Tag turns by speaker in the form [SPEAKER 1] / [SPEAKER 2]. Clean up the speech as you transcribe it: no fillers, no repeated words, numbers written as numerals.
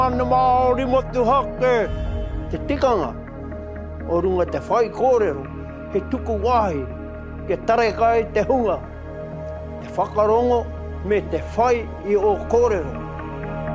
[SPEAKER 1] Ana Māori mo te hake, te tikanga, o runga te whai kōrero, he tuku wāhi, ke tarekai te hunga, te whakarongo me te whai i o kōrero.